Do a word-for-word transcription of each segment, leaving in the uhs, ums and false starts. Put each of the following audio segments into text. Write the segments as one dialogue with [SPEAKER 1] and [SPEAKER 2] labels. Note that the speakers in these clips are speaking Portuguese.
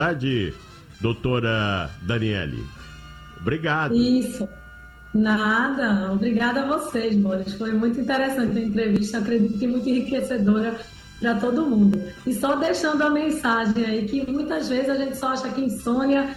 [SPEAKER 1] Tarde, doutora Daniele. Obrigado.
[SPEAKER 2] Isso. Nada. Obrigada a vocês, Boris. Foi muito interessante a entrevista. Acredito que muito enriquecedora para todo mundo. E só deixando a mensagem aí, que muitas vezes a gente só acha que insônia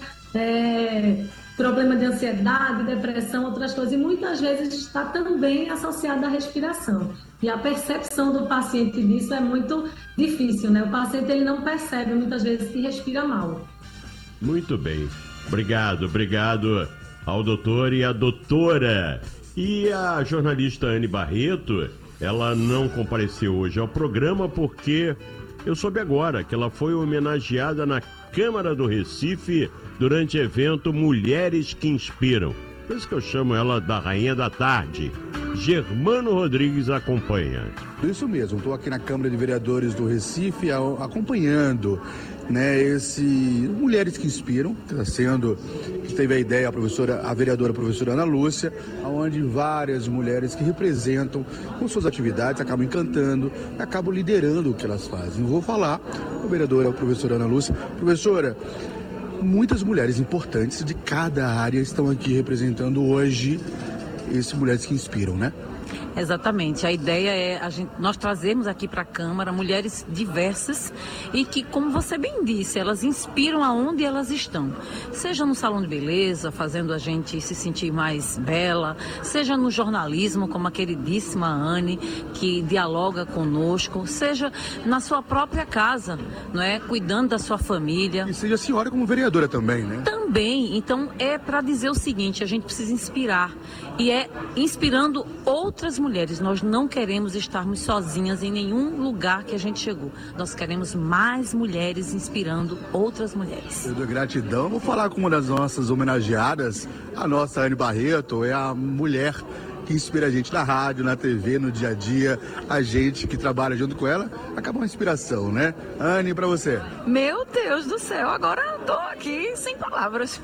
[SPEAKER 2] é problema de ansiedade, depressão, outras coisas, e muitas vezes está também associada à respiração. E a percepção do paciente disso é muito difícil, né? O paciente ele não percebe muitas vezes que respira mal.
[SPEAKER 1] Muito bem. Obrigado, obrigado ao doutor e à doutora. E a jornalista Anne Barreto, ela não compareceu hoje ao programa porque eu soube agora que ela foi homenageada na Câmara do Recife durante o evento Mulheres que Inspiram. Por isso que eu chamo ela da Rainha da Tarde. Germano Rodrigues acompanha.
[SPEAKER 3] Isso mesmo, estou aqui na Câmara de Vereadores do Recife acompanhando, né, esse Mulheres que Inspiram, que está sendo, que teve a ideia a professora, a vereadora a professora Ana Lúcia, onde várias mulheres que representam com suas atividades, acabam encantando, acabam liderando o que elas fazem. Eu vou falar com a vereadora, a professora Ana Lúcia. Professora, muitas mulheres importantes de cada área estão aqui representando hoje esse Mulheres que Inspiram, né?
[SPEAKER 4] Exatamente, a ideia é a gente, nós trazermos aqui para a Câmara mulheres diversas e que, como você bem disse, elas inspiram aonde elas estão. Seja no salão de beleza, fazendo a gente se sentir mais bela, seja no jornalismo, como a queridíssima Anne, que dialoga conosco, seja na sua própria casa, não é? Cuidando da sua família.
[SPEAKER 3] E seja a senhora como vereadora também, né?
[SPEAKER 4] Também, então é para dizer o seguinte, a gente precisa inspirar, e é inspirando outras mulheres. Nós não queremos estarmos sozinhas em nenhum lugar que a gente chegou. Nós queremos mais mulheres inspirando outras mulheres.
[SPEAKER 3] Eu dou gratidão. Vou falar com uma das nossas homenageadas, a nossa Anne Barreto, é a mulher que inspira a gente na rádio, na T V, no dia a dia. A gente que trabalha junto com ela acaba uma inspiração, né? Anne, pra você.
[SPEAKER 4] Meu Deus do céu, agora eu tô aqui sem palavras.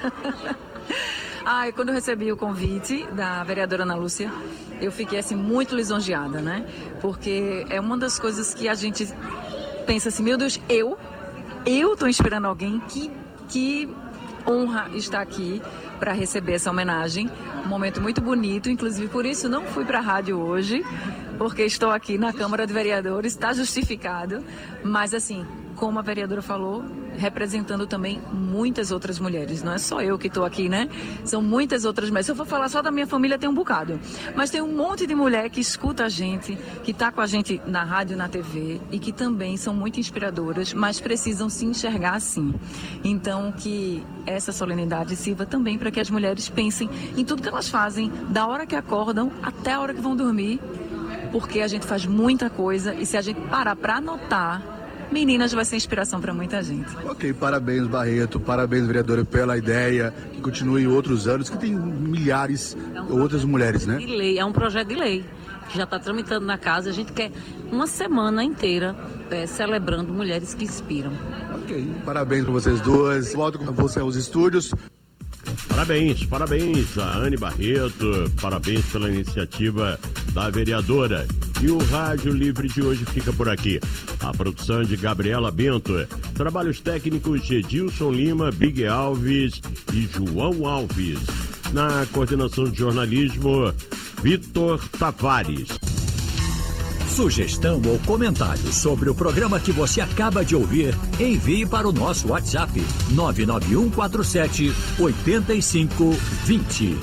[SPEAKER 4] Ai, quando eu recebi o convite da vereadora Ana Lúcia, eu fiquei assim muito lisonjeada, né? Porque é uma das coisas que a gente pensa assim, meu Deus, eu, eu tô inspirando alguém, que, que honra estar aqui para receber essa homenagem. Um momento muito bonito, inclusive por isso não fui para a rádio hoje, porque estou aqui na Câmara de Vereadores, está justificado, mas assim, como a vereadora falou, representando também muitas outras mulheres. Não é só eu que estou aqui, né? São muitas outras mulheres. Se eu for falar só da minha família, tem um bocado. Mas tem um monte de mulher que escuta a gente, que está com a gente na rádio, na T V, e que também são muito inspiradoras, mas precisam se enxergar assim. Então, que essa solenidade sirva também para que as mulheres pensem em tudo que elas fazem, da hora que acordam até a hora que vão dormir, porque a gente faz muita coisa, e se a gente parar para anotar, meninas, vai ser inspiração para muita gente.
[SPEAKER 3] Ok, parabéns, Barreto, parabéns, vereadora, pela ideia, que continue outros anos, que tem milhares
[SPEAKER 4] é um
[SPEAKER 3] outras mulheres, né?
[SPEAKER 4] De lei, é um projeto de lei que já está tramitando na casa. A gente quer uma semana inteira é, celebrando mulheres que inspiram.
[SPEAKER 3] Ok, parabéns para vocês duas. Volto com você aos estúdios.
[SPEAKER 1] Parabéns, parabéns a Anne Barreto, parabéns pela iniciativa da vereadora. E o Rádio Livre de hoje fica por aqui. A produção é de Gabriela Bento, trabalhos técnicos de Edilson Lima, Big Alves e João Alves. Na coordenação de jornalismo, Vitor Tavares.
[SPEAKER 5] Sugestão ou comentário sobre o programa que você acaba de ouvir, envie para o nosso WhatsApp nove nove um quatro sete oito cinco dois zero.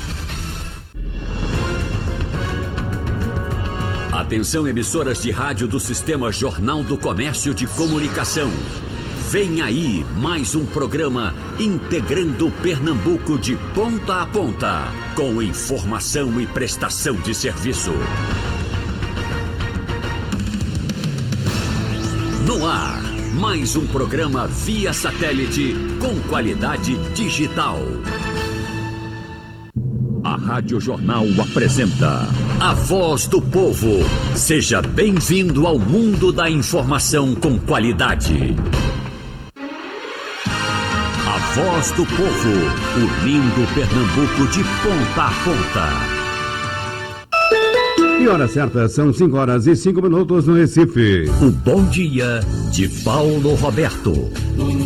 [SPEAKER 5] Atenção, emissoras de rádio do Sistema Jornal do Comércio de Comunicação. Vem aí mais um programa integrando Pernambuco de ponta a ponta, com informação e prestação de serviço. No ar, mais um programa via satélite com qualidade digital. A Rádio Jornal apresenta A Voz do Povo. Seja bem-vindo ao mundo da informação com qualidade. A Voz do Povo, unindo Pernambuco de ponta a ponta.
[SPEAKER 6] E hora certa, são cinco horas e cinco minutos no Recife.
[SPEAKER 5] O bom dia de Paulo Roberto.